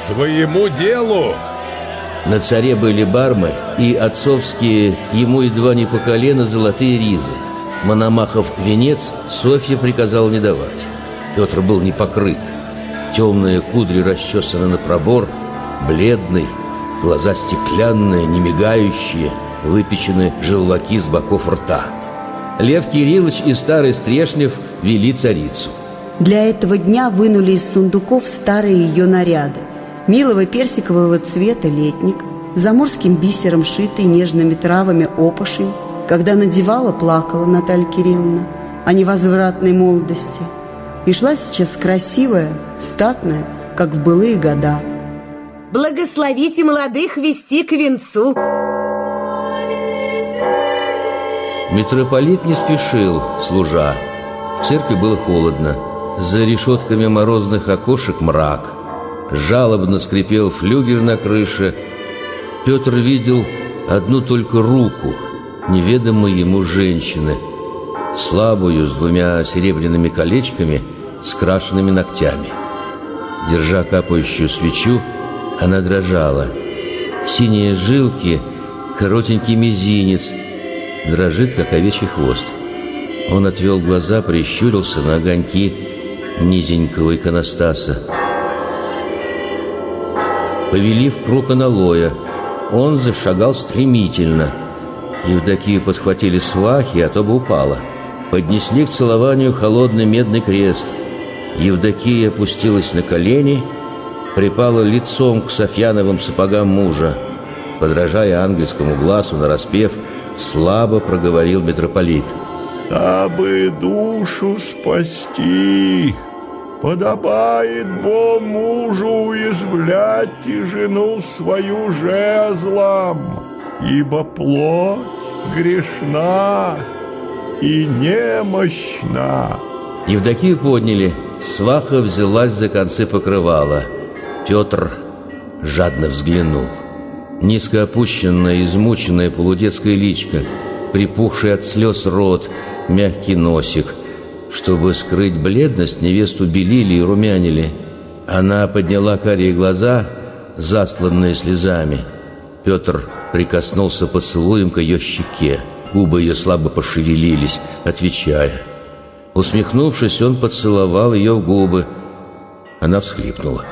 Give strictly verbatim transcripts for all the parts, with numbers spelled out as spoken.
своему делу. На царе были бармы и отцовские, ему едва не по колено, золотые ризы. Мономахов венец Софья приказала не давать. Петр был не покрыт. Темные кудри расчесаны на пробор, бледный, глаза стеклянные, не мигающие, выпечены желваки с боков рта. Лев Кириллович и старый Стрешнев вели царицу. Для этого дня вынули из сундуков старые ее наряды. Милого персикового цвета летник, заморским бисером шитый нежными травами опошень. Когда надевала, плакала Наталья Кирилловна о невозвратной молодости. И шла сейчас красивая, статная, как в былые года. Благословите молодых вести к венцу. Митрополит не спешил, служа. В церкви было холодно. За решетками морозных окошек мрак. Жалобно скрипел флюгер на крыше. Петр видел одну только руку неведомой ему женщины, слабую, с двумя серебряными колечками, скрашенными ногтями. Держа капающую свечу, она дрожала. Синие жилки, коротенький мизинец, дрожит, как овечий хвост. Он отвел глаза, прищурился на огоньки низенького иконостаса. Повели в круг аналоя. Он зашагал стремительно. Евдокию подхватили свахи, а то бы упала. Поднесли к целованию холодный медный крест. Евдокия опустилась на колени, припала лицом к софьяновым сапогам мужа. Подражая ангельскому глазу нараспев, слабо проговорил митрополит: «Дабы душу спасти, подобает бо мужу уязвлять и жену свою жезлом, ибо плоть грешна и немощна». Евдокию подняли. Сваха взялась за концы покрывала. Петр жадно взглянул. Низко опущенная, измученная полудетская личка, припухший от слез рот, мягкий носик. Чтобы скрыть бледность, невесту белили и румянили. Она подняла карие глаза, засланные слезами. Петр прикоснулся поцелуем к ее щеке. Губы ее слабо пошевелились, отвечая. Усмехнувшись, он поцеловал ее в губы. Она всхлипнула.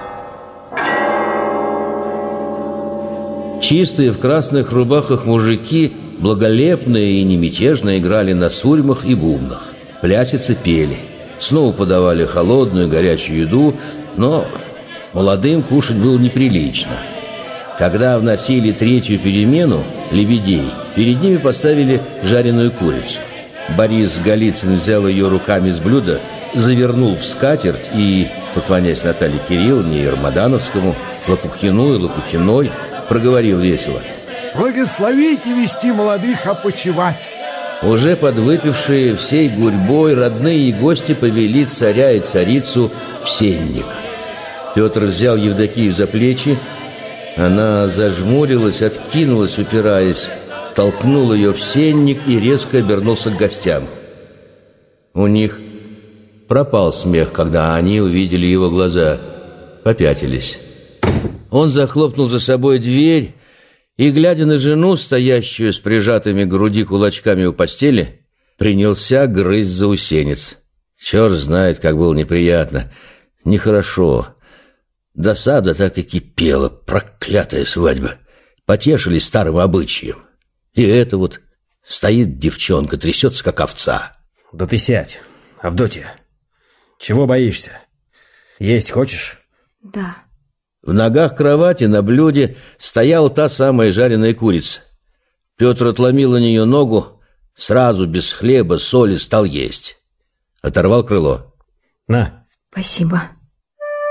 Чистые в красных рубахах мужики, благолепные и немятежно, играли на сурьмах и бубнах. Плясицы пели. Снова подавали холодную горячую еду, но молодым кушать было неприлично. Когда вносили третью перемену, лебедей, перед ними поставили жареную курицу. Борис Голицын взял ее руками с блюда, завернул в скатерть и, поклоняясь Наталье Кирилловне и Рамадановскому, Лопухину и Лопухиной, проговорил весело: «Благословите вести молодых опочивать». Уже подвыпившие всей гурьбой родные и гости повели царя и царицу в сенник. Петр взял Евдокию за плечи. Она зажмурилась, откинулась, упираясь, толкнул ее в сенник и резко обернулся к гостям. У них пропал смех, когда они увидели его глаза, попятились. Он захлопнул за собой дверь и, глядя на жену, стоящую с прижатыми к груди кулачками у постели, принялся грызть заусенец. Черт знает, как было неприятно, нехорошо. Досада так и кипела, проклятая свадьба. Потешились старым обычаем. И это вот стоит девчонка, трясется, как овца. Да ты сядь, Авдотья. Чего боишься? Есть хочешь? Да. В ногах кровати на блюде стояла та самая жареная курица. Петр отломил у нее ногу, сразу без хлеба, соли стал есть. Оторвал крыло. На. Спасибо.